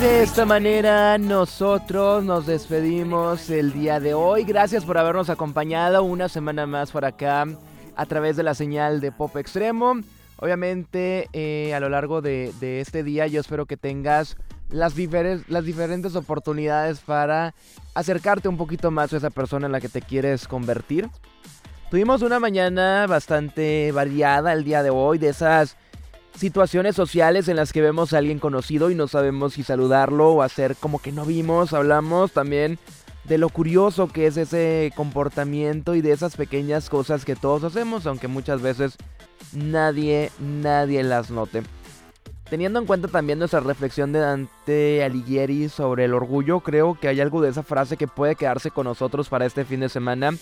de esta manera nosotros nos despedimos el día de hoy. Gracias por habernos acompañado una semana más por acá a través de la señal de Pop Extremo. Obviamente a lo largo de este día yo espero que tengas las diferentes oportunidades para acercarte un poquito más a esa persona en la que te quieres convertir. Tuvimos una mañana bastante variada el día de hoy, de esas situaciones sociales en las que vemos a alguien conocido y no sabemos si saludarlo o hacer como que no vimos. Hablamos también de lo curioso que es ese comportamiento y de esas pequeñas cosas que todos hacemos, aunque muchas veces nadie las note. Teniendo en cuenta también nuestra reflexión de Dante Alighieri sobre el orgullo, creo que hay algo de esa frase que puede quedarse con nosotros para este fin de semana.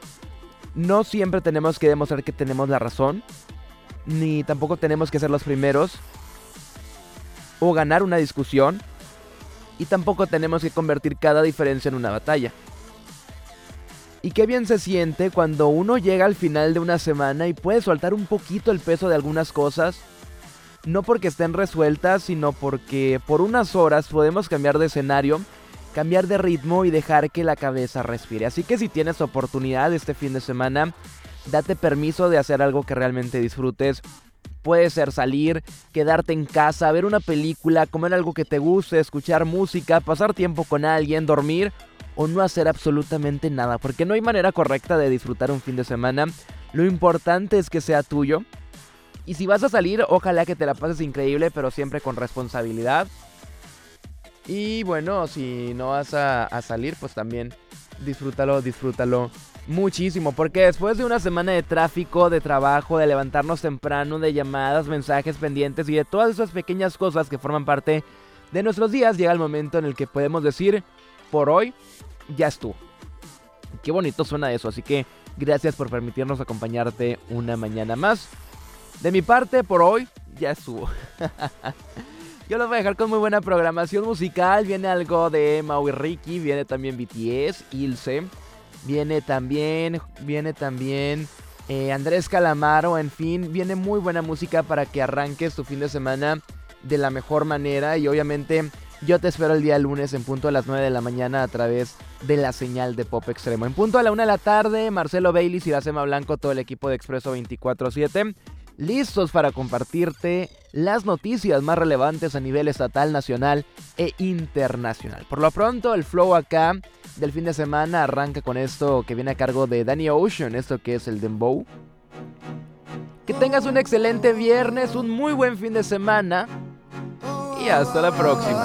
No siempre tenemos que demostrar que tenemos la razón, ni tampoco tenemos que ser los primeros o ganar una discusión, y tampoco tenemos que convertir cada diferencia en una batalla. Y qué bien se siente cuando uno llega al final de una semana y puede soltar un poquito el peso de algunas cosas, no porque estén resueltas, sino porque por unas horas podemos cambiar de escenario, cambiar de ritmo y dejar que la cabeza respire. Así que si tienes oportunidad este fin de semana, date permiso de hacer algo que realmente disfrutes. Puede ser salir, quedarte en casa, ver una película, comer algo que te guste, escuchar música, pasar tiempo con alguien, dormir o no hacer absolutamente nada, porque no hay manera correcta de disfrutar un fin de semana. Lo importante es que sea tuyo. Y si vas a salir, ojalá que te la pases increíble, pero siempre con responsabilidad. Y bueno, si no vas a salir, pues también disfrútalo muchísimo, porque después de una semana de tráfico, de trabajo, de levantarnos temprano, de llamadas, mensajes pendientes y de todas esas pequeñas cosas que forman parte de nuestros días, llega el momento en el que podemos decir, por hoy ya estuvo. Qué bonito suena eso, así que gracias por permitirnos acompañarte una mañana más. De mi parte, por hoy ya estuvo. Yo los voy a dejar con muy buena programación musical. Viene algo de Mau y Ricky, viene también BTS, Ilse, viene también Andrés Calamaro, en fin, viene muy buena música para que arranques tu fin de semana de la mejor manera. Y obviamente yo te espero el día lunes en punto a las 9 de la mañana a través de la señal de Pop Extremo. En punto a la 1 de la tarde, Marcelo Bailey, Iracema Blanco, todo el equipo de Expreso 24/7, listos para compartirte las noticias más relevantes a nivel estatal, nacional e internacional. Por lo pronto, el flow acá del fin de semana arranca con esto que viene a cargo de Danny Ocean, esto que es el Dembow. Que tengas un excelente viernes, un muy buen fin de semana y hasta la próxima.